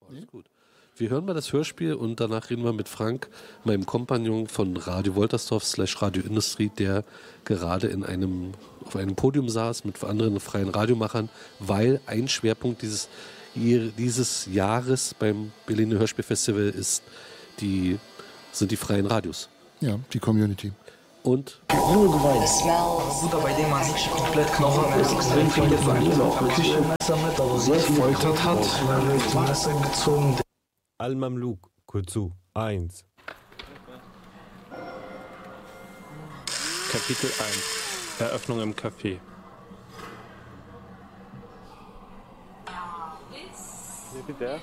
Alles gut. Wir hören mal das Hörspiel und danach reden wir mit Frank, meinem Kompagnon von Radio Woltersdorf / Radio Industrie, der gerade auf einem Podium saß mit anderen freien Radiomachern, weil ein Schwerpunkt dieses Jahres beim Berliner Hörspielfestival sind die freien Radios. Ja, die Community. Und nur Gewalt. Bruder, bei dem man sich komplett Knochen extrem viele Familien auch mit Küchenmesser mit, aber sehr gefoltert hat, weil Messer gezogen. Al-Mamluk, Kuzu 1. Kapitel 1. Eröffnung im Café. Bitte?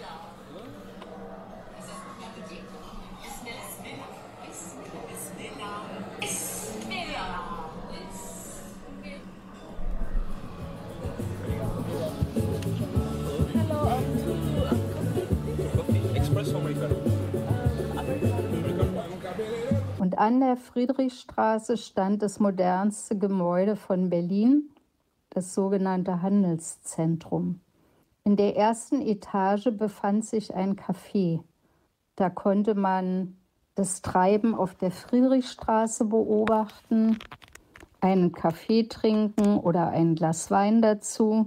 Und an der Friedrichstraße stand das modernste Gebäude von Berlin, das sogenannte Handelszentrum. In der ersten Etage befand sich ein Café. Da konnte man das Treiben auf der Friedrichstraße beobachten, einen Kaffee trinken oder ein Glas Wein dazu.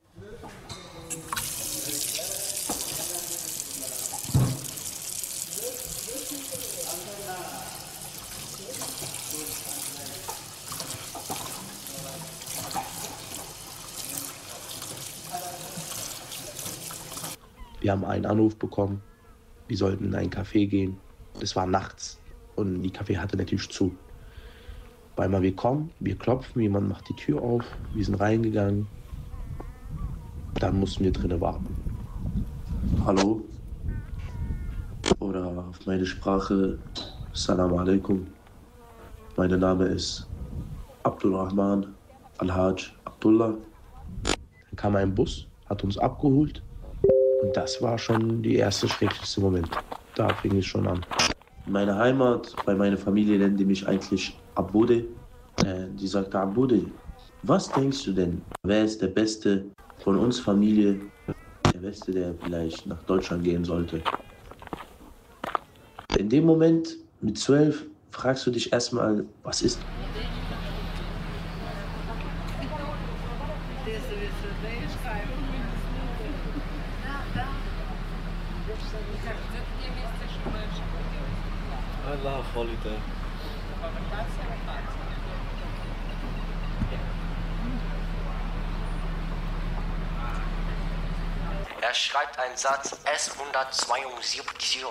Wir haben einen Anruf bekommen, wir sollten in ein Café gehen. Es war nachts und die Café hatte natürlich zu. Weil mal wir kommen, wir klopfen, jemand macht die Tür auf, wir sind reingegangen. Dann mussten wir drinnen warten. Hallo? Oder auf meine Sprache, Salam alaikum. Mein Name ist Abdulrahman Al-Haj Abdullah. Dann kam ein Bus, hat uns abgeholt. Und das war schon der erste schrecklichste Moment. Da fing es schon an. Meine Heimat, bei meiner Familie nennen die mich eigentlich Abude. Die sagte, Abude, was denkst du denn? Wer ist der Beste von uns Familie? Der Beste, der vielleicht nach Deutschland gehen sollte. In dem Moment, mit 12, fragst du dich erstmal, was ist? Allah, Holiday. Er schreibt einen Satz S172.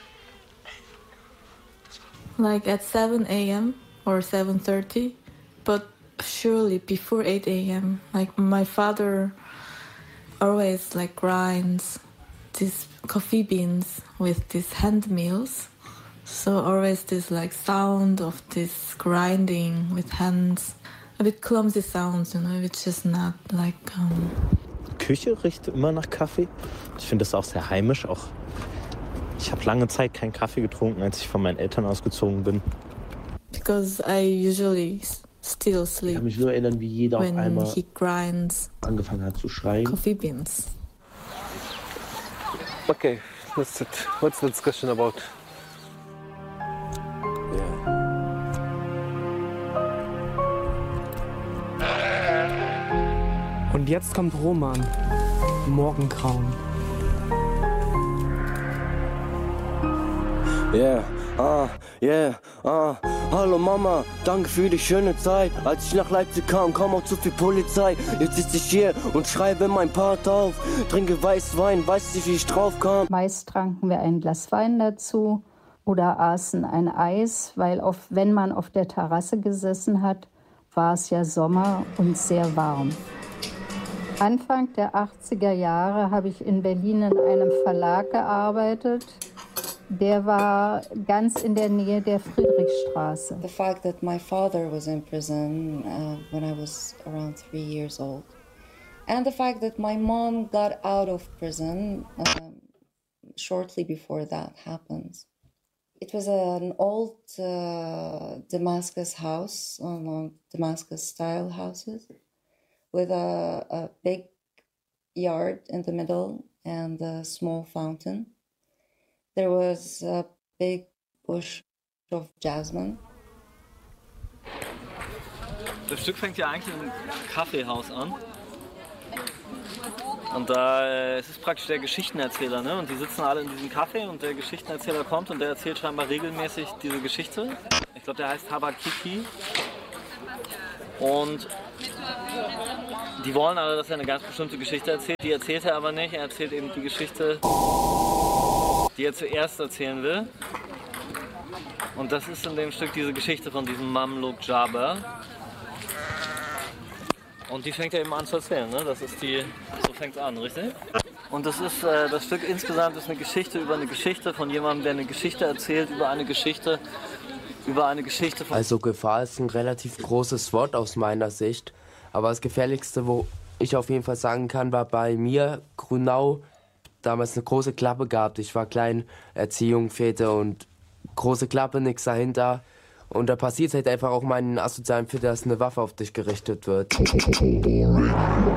Like at 7 a.m. or 7:30, but surely before 8 a.m. Like my father always like grinds these coffee beans with these hand mills. So always this like sound of this grinding with hands, a bit clumsy sounds, which is not like. Küche riecht immer nach Kaffee. Ich finde das auch sehr heimisch. Ich habe lange Zeit keinen Kaffee getrunken, als ich von meinen Eltern ausgezogen bin. Because I usually still sleep. Ich kann mich nur erinnern, wie jeder auf einmal he grinds angefangen hat zu schreien. Coffee beans. Okay, that's it. What's the discussion about? Und jetzt kommt Roman. Morgengrauen. Hallo Mama, danke für die schöne Zeit. Als ich nach Leipzig kam auch zu viel Polizei. Jetzt sitze ich hier und schreibe mein Part auf. Trinke Weißwein, weiß nicht, wie ich drauf kam. Meist tranken wir ein Glas Wein dazu oder aßen ein Eis, weil wenn man auf der Terrasse gesessen hat, war es ja Sommer und sehr warm. Anfang der 80er Jahre habe ich in Berlin in einem Verlag gearbeitet. Der war ganz in der Nähe der Friedrichstraße. The fact that my father was in prison when I was around 3 years old, and the fact that my mom got out of prison shortly before that happened. It was an old Damascus house, Damascus-style houses, with a big yard in the middle and a small fountain. There was a big bush of jasmine. Das Stück fängt ja eigentlich in einem Kaffeehaus an. Und da es ist praktisch der Geschichtenerzähler, ne? Und die sitzen alle in diesem Café und der Geschichtenerzähler kommt und der erzählt scheinbar regelmäßig diese Geschichte. Ich glaube, der heißt Habakiki. Und die wollen alle, dass er eine ganz bestimmte Geschichte erzählt. Die erzählt er aber nicht. Er erzählt eben die Geschichte, die er zuerst erzählen will. Und das ist in dem Stück diese Geschichte von diesem Mamluk Jaber. Und die fängt er eben an zu erzählen, ne? Das ist die, so fängt es an, richtig? Und das ist, das Stück insgesamt ist eine Geschichte über eine Geschichte von jemandem, der eine Geschichte erzählt über eine Geschichte von... Also Gefahr ist ein relativ großes Wort aus meiner Sicht. Aber das Gefährlichste, wo ich auf jeden Fall sagen kann, war bei mir, Grünau, damals eine große Klappe gehabt. Ich war klein, Erziehung, Väter und große Klappe, nichts dahinter. Und da passiert halt einfach auch mal in asozialen Viertel, dass eine Waffe auf dich gerichtet wird.